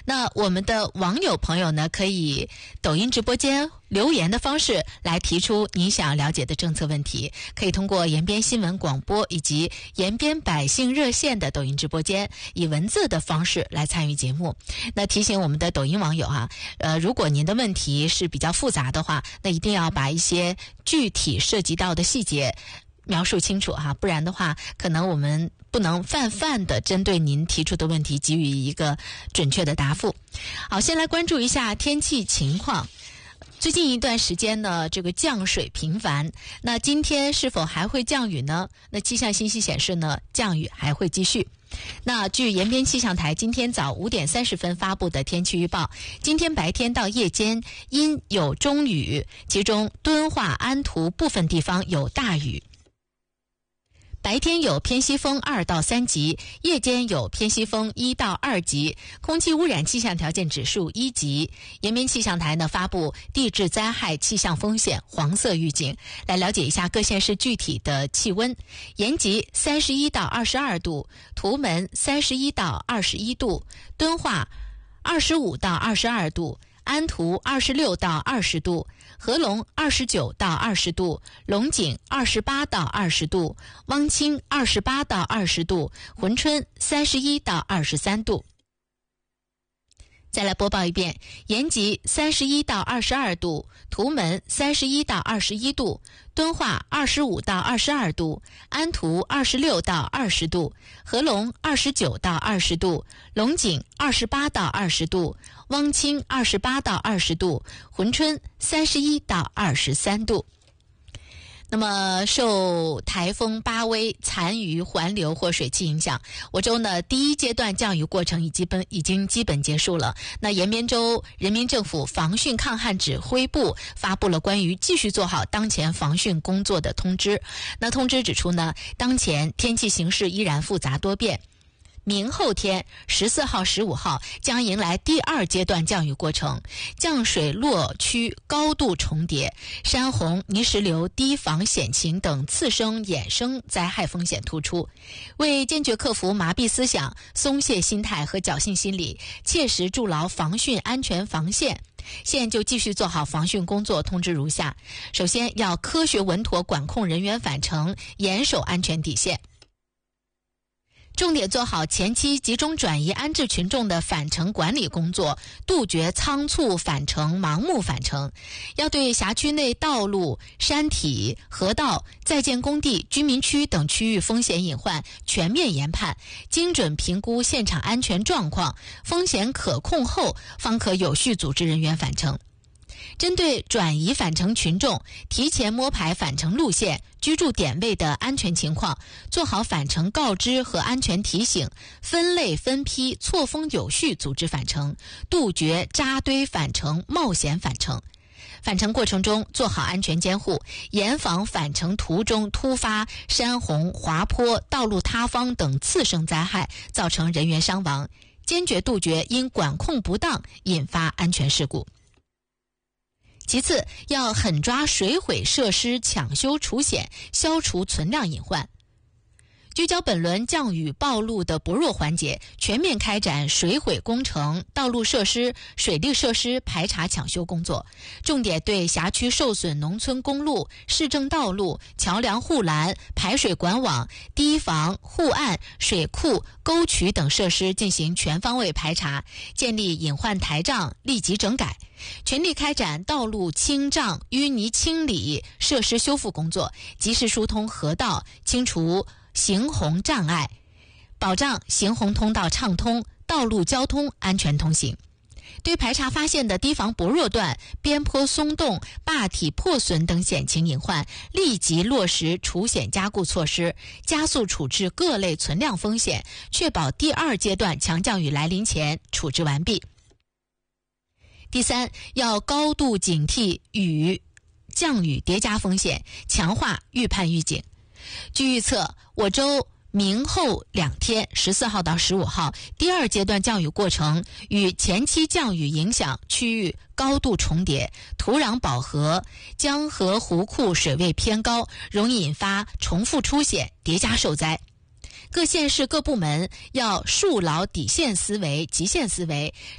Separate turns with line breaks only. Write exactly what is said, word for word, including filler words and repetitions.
那我们的网友朋友呢，可以抖音直播间留言的方式来提出你想了解的政策问题，可以通过延边新闻广播以及延边百姓热线的抖音直播间以文字的方式来参与节目。那提醒我们的抖音网友哈、啊，呃，如果您的问题是比较复杂的话，那一定要把一些具体涉及到的细节描述清楚哈，不然的话，可能我们不能泛泛的针对您提出的问题给予一个准确的答复。好，先来关注一下天气情况。最近一段时间呢，这个降水频繁，那今天是否还会降雨呢？那气象信息显示呢，降雨还会继续。那据延边气象台今天早五点三十分发布的天气预报，今天白天到夜间阴有中雨，其中敦化、安图部分地方有大雨。白天有偏西风二到三级，夜间有偏西风一到二级，空气污染气象条件指数一级。延边气象台呢发布地质灾害气象风险黄色预警。来了解一下各县市具体的气温：延吉三十一到二十二度，图门三十一到二十一度，敦化二十五到二十二度，安图二十六到二十度，合龙二十九到二十度，龙井二十八到二十度，汪清二十八到二十度，珲春三十一到二十三度。再来播报一遍：延吉三十一到二十二度，图门三十一到二十一度，敦化二十五到二十二度，安图二十六到二十度，合龙二十九到二十度，龙井二十八到二十度，汪清二十八到二十度，珲春三十一到二十三度。那么受台风巴威残余环流或水汽影响，我州呢第一阶段降雨过程已基本已经基本结束了。那延边州人民政府防汛抗旱指挥部发布了关于继续做好当前防汛工作的通知。那通知指出呢，当前天气形势依然复杂多变，明后天十四号、十五号将迎来第二阶段降雨过程，降水落区高度重叠，山洪、泥石流、堤防险情等次生衍生灾害风险突出。为坚决克服麻痹思想、松懈心态和侥幸心理，切实筑牢防汛安全防线，现就继续做好防汛工作。通知如下：首先，要科学稳妥管控人员返程，严守安全底线。重点做好前期集中转移安置群众的返程管理工作，杜绝仓促返程、盲目返程。要对辖区内道路、山体、河道、在建工地、居民区等区域风险隐患全面研判，精准评估现场安全状况，风险可控后，方可有序组织人员返程。针对转移返程群众，提前摸排返程路线、居住点位的安全情况，做好返程告知和安全提醒，分类分批、错峰有序组织返程，杜绝扎堆返程、冒险返程。返程过程中做好安全监护，严防返程途中突发山洪、滑坡、道路塌方等次生灾害，造成人员伤亡，坚决杜绝因管控不当引发安全事故。其次，要狠抓水毁设施抢修除险，消除存量隐患。聚焦本轮降雨暴露的薄弱环节，全面开展水毁工程、道路设施、水利设施排查抢修工作，重点对辖区受损农村公路、市政道路、桥梁护栏、排水管网、堤防、护岸、水库、沟渠等设施进行全方位排查，建立隐患台账，立即整改，全力开展道路清障、淤泥清理、设施修复工作，及时疏通河道，清除行洪障碍，保障行洪通道畅通，道路交通安全通行。对排查发现的堤防薄弱段、边坡松动、坝体破损等险情隐患，立即落实除险加固措施，加速处置各类存量风险，确保第二阶段强降雨来临前处置完毕。第三，要高度警惕雨、降雨叠加风险，强化预判预警。据预测，我州明后两天十四号到十五号第二阶段降雨过程与前期降雨影响区域高度重叠，土壤饱和，江河湖库水位偏高，容易引发重复出险，叠加受灾。各县市各部门要树牢底线思维、极限思维，